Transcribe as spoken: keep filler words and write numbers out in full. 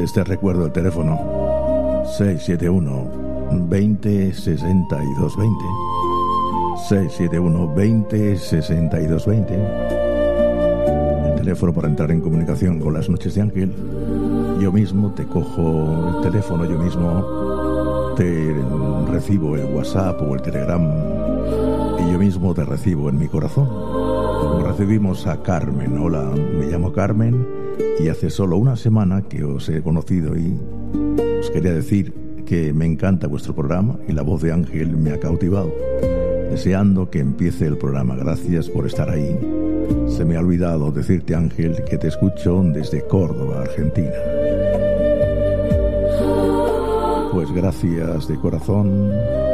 Pues te recuerdo el teléfono seis siete uno, veinte, sesenta y dos veinte. seis siete uno, veinte, sesenta y dos veinte. El teléfono para entrar en comunicación con las noches de Ángel. Yo mismo te cojo el teléfono, yo mismo te recibo el WhatsApp o el Telegram y yo mismo te recibo en mi corazón. Como recibimos a Carmen. Hola, me llamo Carmen y hace solo una semana que os he conocido y os quería decir que me encanta vuestro programa y la voz de Ángel me ha cautivado. Deseando que empiece el programa. Gracias por estar ahí. Se me ha olvidado decirte, Ángel, que te escucho desde Córdoba, Argentina. Pues gracias de corazón.